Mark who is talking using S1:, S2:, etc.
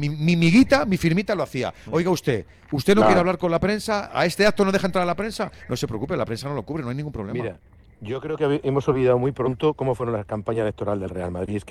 S1: mi miguita, mi firmita lo hacía. Oiga usted no quiere hablar con la prensa, a este acto no deja entrar a la prensa, no se preocupe, la prensa no lo cubre, no hay ningún problema.
S2: Mira, yo creo que hemos olvidado muy pronto cómo fueron las campañas electorales del Real Madrid.